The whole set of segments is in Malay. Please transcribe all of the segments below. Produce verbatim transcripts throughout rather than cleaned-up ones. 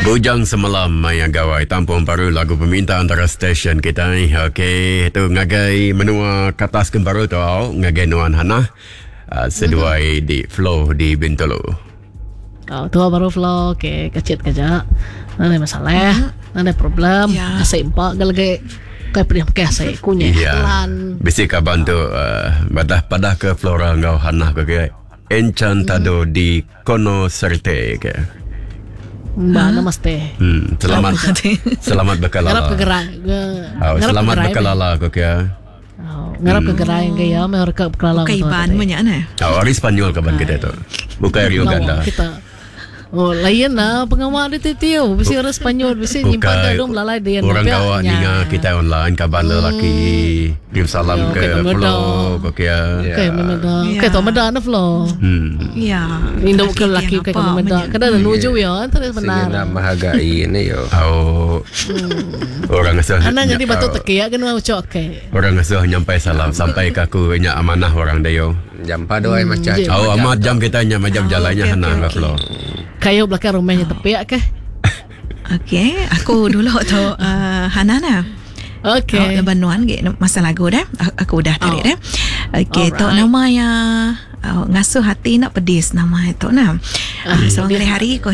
Bujang semalam yang gawai tampung baru lagu peminta antara stesen kita ni. Okey, tu ngagai menua katas baru tu ngagai nuan Hana uh, seduai mm-hmm. di flow di Bintulu. Oh, tu baru flow ke kecil kerja. Ada masalah, mm-hmm. ada problem. Yeah. Kasih empat galage kay pernah kasih kunyah. Yeah. Bisik kaban tu uh, badah padah ke flora ngau Hana ke ke Encantado mm-hmm. di Kono Serte ke. Mbak huh? Namaste. Hmm, selamat selamat berkelala. Ngarap kegerai. Oh, selamat berkelala kau kaya. Oh, ngarap hmm. kegerai gaya mereka berkelala. Kaiban banyak nah. Oh, orang Spanyol kaban kita tu. Bukan Rio Grande. Kita oh, lain lah pengawal dia tio. Bisi orang Spanyol, bisi nyimpan dah dong lalai dia. Orang kawan ninga kita online kaban lelaki. Kirim salam ke flow kau kaya. Okey, memeda. Okey, tu memeda na flow. Hmm. Ya. Indo ke lelaki ke memeda. Kada nuju ya, terus benar. Sing menghargai ni yo. Oh. Orang asal. Ana jadi batu tekiak kan mau cok ke. Orang asal nyampai salam sampai ke aku nya amanah orang dia yo. Jam padoi macam. Oh, amat jam kita nya macam jalannya Hana flow. Kayu belakang rumahnya tepiak ke? Okey, aku dulu tu uh, Hanana. Okey. Oh, Banuan ke masa lagu dah. Aku dah tarik oh. dah. Okey, tu nama yang oh, ngasuh hati nak pedis nama itu nah. Uh, so hari-hari ko.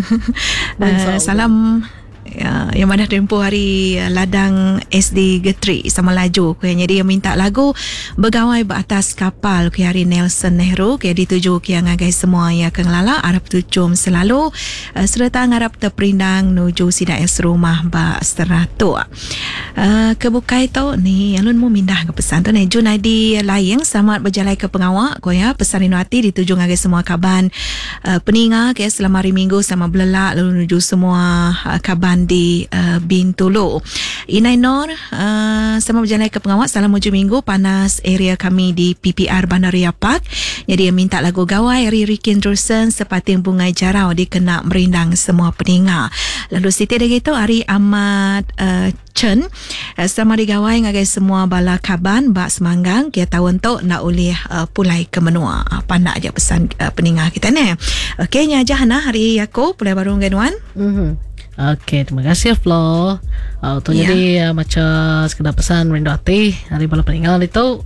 uh, salam Uh, yang mana tempoh hari uh, ladang S D Getri sama laju ko yang jadi minta lagu bergawai beratas kapal ke hari Nelson Nehru ke dituju ke yang ngagai semua yang kengelala Arab tucum selalu uh, serta ngarap terperindang nuju sida es rumah ba seratu uh, kebukai tu ni alun mu mindah ke pesan tu ni Junaidi Layeng selamat berjalan ke pengawak ko ya pesan inuati dituju ngagai semua kaban uh, peninga ke selama hari minggu sama belelak lalu nuju semua uh, kaban di uh, Bintulu. Inai Nor uh, sama berjalan ke pengawak salam hujung minggu panas area kami di P P R Bandaria Park. Jadi dia minta lagu gawai Riri Kendrusen sepating bungai jarau dikena merindang semua peninga. Lalu Siti dah gitu Ari Ahmad uh, Chen uh, sama digawai ngagai semua bala kaban bak semanggang kia tahun tu nak ulih uh, pulai ke menua. Uh, pandak aja pesan uh, peninga kita ni. Okey nya aja Hana hari aku pulai baru ngaduan. Mhm. Okey, terima kasih Flo. Oh, tu yeah. Jadi uh, macam sekedar pesan rindu hati hari bala peninggal itu.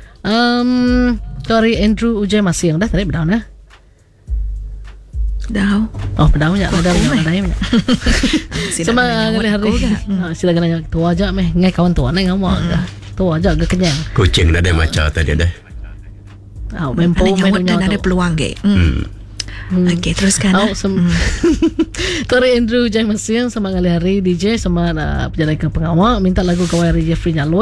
Um, dari Andrew Ujai masih yang dah tadi berdaun ya. Dah. Oh, berdaun ya, ada yang ada yang. Sama hari hari. Silakan nanya tua aja meh, ngai kawan tua ngai ngomong dah. Tua aja agak kenyang. Kucing dah ada macam tadi dah. Oh, mempo memang ada peluang ke. Hmm. Hmm. Okey, teruskan. Oh, sem- hmm. Tori Andrew Jai Masiang sama kali hari D J sama uh, penjalan ke pengawal minta lagu kawai Jeffrey Nyalo.